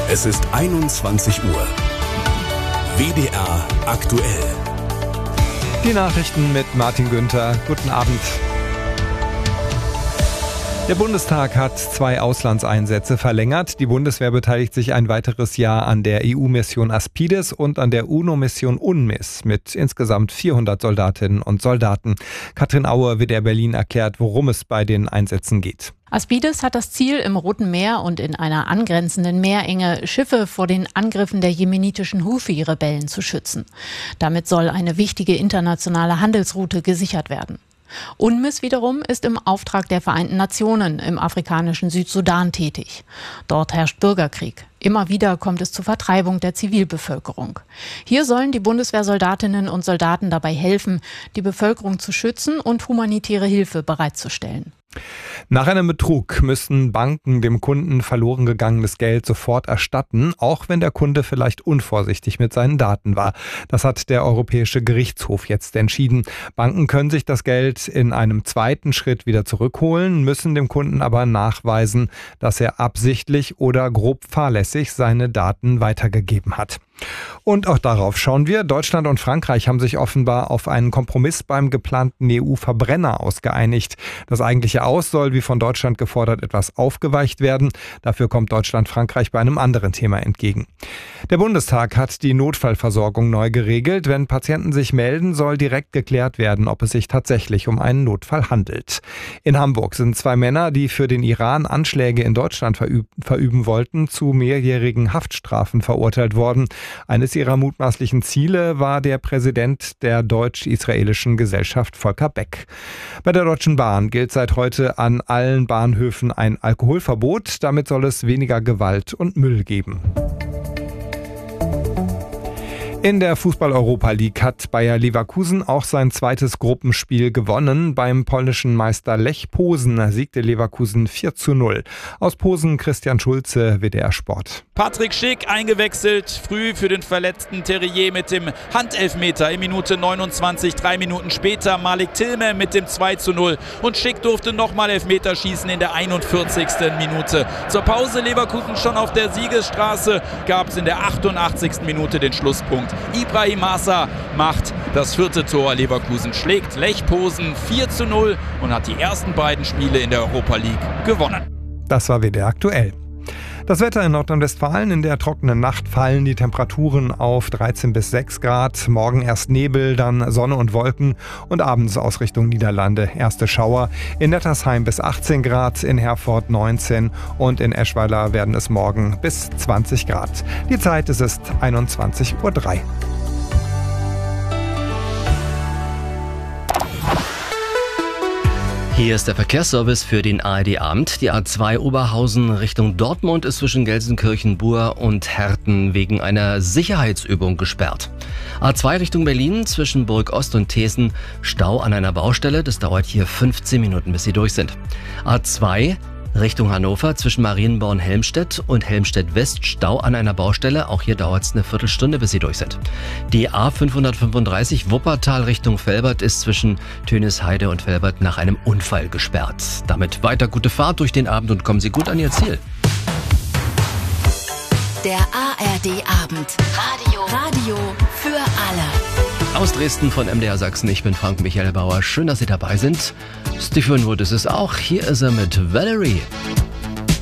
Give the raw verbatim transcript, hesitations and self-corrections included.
Es ist einundzwanzig Uhr. W D R aktuell. Die Nachrichten mit Martin Günther. Guten Abend. Der Bundestag hat zwei Auslandseinsätze verlängert. Die Bundeswehr beteiligt sich ein weiteres Jahr an der E U-Mission Aspides und an der UNO-Mission UNMISS mit insgesamt vierhundert Soldatinnen und Soldaten. Katrin Auer, W D R Berlin, erklärt, worum es bei den Einsätzen geht. Aspides hat das Ziel, im Roten Meer und in einer angrenzenden Meerenge Schiffe vor den Angriffen der jemenitischen Houthi-Rebellen zu schützen. Damit soll eine wichtige internationale Handelsroute gesichert werden. UNMISS wiederum ist im Auftrag der Vereinten Nationen im afrikanischen Südsudan tätig. Dort herrscht Bürgerkrieg. Immer wieder kommt es zur Vertreibung der Zivilbevölkerung. Hier sollen die Bundeswehrsoldatinnen und Soldaten dabei helfen, die Bevölkerung zu schützen und humanitäre Hilfe bereitzustellen. Nach einem Betrug müssen Banken dem Kunden verloren gegangenes Geld sofort erstatten, auch wenn der Kunde vielleicht unvorsichtig mit seinen Daten war. Das hat der Europäische Gerichtshof jetzt entschieden. Banken können sich das Geld in einem zweiten Schritt wieder zurückholen, müssen dem Kunden aber nachweisen, dass er absichtlich oder grob fahrlässig seine Daten weitergegeben hat. Und auch darauf schauen wir. Deutschland und Frankreich haben sich offenbar auf einen Kompromiss beim geplanten E U-Verbrenner ausgeeinigt. Das eigentliche Aus soll, wie von Deutschland gefordert, etwas aufgeweicht werden. Dafür kommt Deutschland Frankreich bei einem anderen Thema entgegen. Der Bundestag hat die Notfallversorgung neu geregelt. Wenn Patienten sich melden, soll direkt geklärt werden, ob es sich tatsächlich um einen Notfall handelt. In Hamburg sind zwei Männer, die für den Iran Anschläge in Deutschland verüb- verüben wollten, zu mehrjährigen Haftstrafen verurteilt worden. Eines ihrer mutmaßlichen Ziele war der Präsident der deutsch-israelischen Gesellschaft Volker Beck. Bei der Deutschen Bahn gilt seit heute an allen Bahnhöfen ein Alkoholverbot. Damit soll es weniger Gewalt und Müll geben. In der Fußball-Europa League hat Bayer Leverkusen auch sein zweites Gruppenspiel gewonnen. Beim polnischen Meister Lech Posen siegte Leverkusen vier zu null. Aus Posen Christian Schulze, W D R Sport. Patrick Schick eingewechselt, früh für den verletzten Terrier mit dem Handelfmeter in Minute neunundzwanzig. Drei Minuten später Malik Tillman mit dem zwei zu null. Und Schick durfte nochmal Elfmeter schießen in der einundvierzigsten Minute. Zur Pause Leverkusen schon auf der Siegesstraße, gab es in der achtundachtzigsten Minute den Schlusspunkt. Ibrahim Massa macht das vierte Tor. Leverkusen schlägt Lech Posen vier zu null und hat die ersten beiden Spiele in der Europa League gewonnen. Das war W D R aktuell. Das Wetter in Nordrhein-Westfalen: In der trockenen Nacht fallen die Temperaturen auf dreizehn bis sechs Grad. Morgen erst Nebel, dann Sonne und Wolken und abends aus Richtung Niederlande erste Schauer. In Nettersheim bis achtzehn Grad, in Herford neunzehn und in Eschweiler werden es morgen bis zwanzig Grad. Die Zeit, es ist einundzwanzig Uhr drei. Hier ist der Verkehrsservice für den A R D-Abend. Die A zwei Oberhausen Richtung Dortmund ist zwischen Gelsenkirchen-Bur und Herten wegen einer Sicherheitsübung gesperrt. A zwei Richtung Berlin zwischen Burg Ost und Thesen Stau an einer Baustelle. Das dauert hier fünfzehn Minuten, bis sie durch sind. A zwei Richtung Hannover zwischen Marienborn-Helmstedt und Helmstedt-West Stau an einer Baustelle. Auch hier dauert es eine Viertelstunde, bis sie durch sind. Die A fünfhundertfünfunddreißig Wuppertal Richtung Velbert ist zwischen Tönisheide und Velbert nach einem Unfall gesperrt. Damit weiter gute Fahrt durch den Abend und kommen Sie gut an Ihr Ziel. Der A R D-Abend. Radio. Radio für alle. Aus Dresden von M D R Sachsen, ich bin Frank Michael Bauer. Schön, dass Sie dabei sind. Stephen Wood ist es auch. Hier ist er mit Valerie.